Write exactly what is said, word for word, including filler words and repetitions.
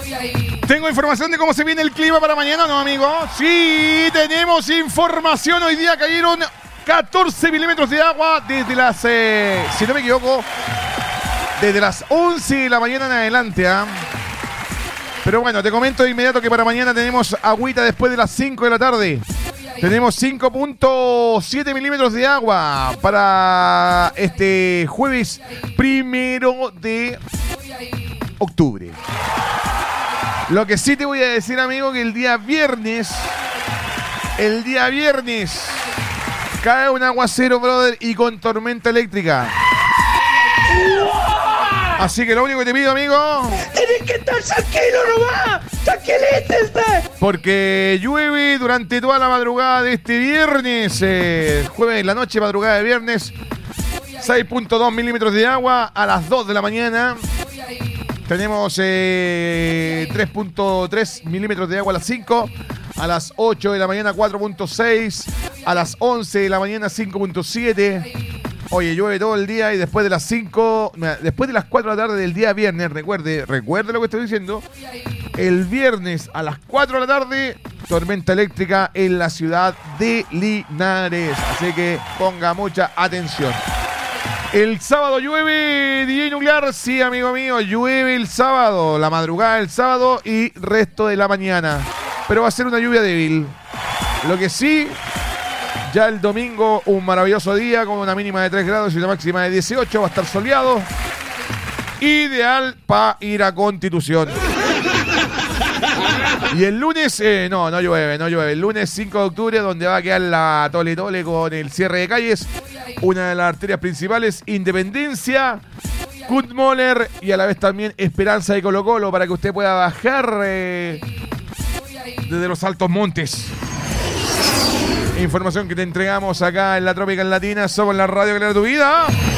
Tengo información de cómo se viene el clima para mañana, ¿no, amigo? Sí, tenemos información. Hoy día cayeron catorce milímetros de agua desde las, eh, si no me equivoco, desde las once de la mañana en adelante, ¿eh? Pero bueno, te comento de inmediato que para mañana tenemos agüita después de las cinco de la tarde. Tenemos cinco punto siete milímetros de agua para este jueves primero de octubre. Lo que sí te voy a decir, amigo, que el día viernes, el día viernes, cae un aguacero, brother, y con tormenta eléctrica. Así que lo único que te pido, amigo, tienes que estar tranquilo nomás, tranquilízate. Porque llueve durante toda la madrugada de este viernes, eh, jueves en la noche, madrugada de viernes, seis punto dos milímetros de agua a las dos de la mañana. Tenemos eh, tres punto tres milímetros de agua a las cinco, a las ocho de la mañana cuatro punto seis, a las once de la mañana cinco punto siete. Oye, llueve todo el día y después de las cinco, después de las cuatro de la tarde del día viernes, recuerde, recuerde lo que estoy diciendo, el viernes a las cuatro de la tarde, tormenta eléctrica en la ciudad de Linares. Así que ponga mucha atención. El sábado llueve, D J Nuclear, sí, amigo mío, llueve el sábado, la madrugada del sábado y resto de la mañana. Pero va a ser una lluvia débil. Lo que sí, ya el domingo un maravilloso día con una mínima de tres grados y una máxima de dieciocho, va a estar soleado. Ideal para ir a Constitución. Y el lunes, eh, no, no llueve, no llueve. El lunes cinco de octubre, donde va a quedar la tole tole con el cierre de calles. Una de las arterias principales, Independencia, Kutmoller y a la vez también Esperanza de Colo Colo, para que usted pueda bajar eh, desde los altos montes. Información que te entregamos acá en la Tropical Latina. Somos la radio que le da tu vida.